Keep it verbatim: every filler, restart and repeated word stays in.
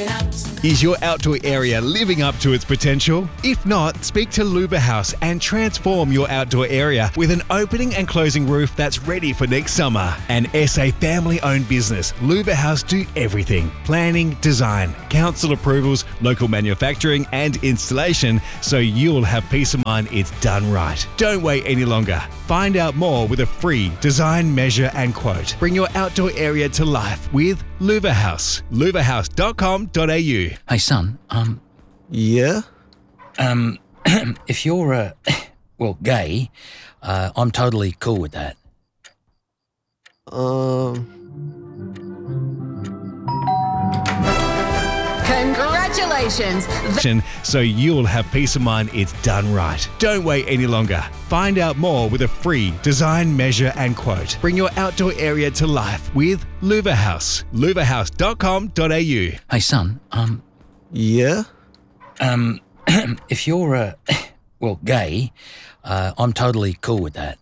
Is your outdoor area living up to its potential? If not, speak to Louver House and transform your outdoor area with an opening and closing roof that's ready for next summer. An S A family-owned business, Louver House do everything: planning, design, council approvals, local manufacturing and installation, so you'll have peace of mind it's done right. Don't wait any longer. Find out more with a free design, measure and quote. Bring your outdoor area to life with Louver House. louver house dot com dot a u. Hey, son, um, Yeah? um, if you're, uh, well, gay, uh, I'm totally cool with that. Um... Congratulations! So you'll have peace of mind it's done right. Don't wait any longer. Find out more with a free design, measure and quote. Bring your outdoor area to life with Louver House. louver house dot com dot a u. Hey, son, um, Yeah? um, if you're, uh, well, gay, uh, I'm totally cool with that.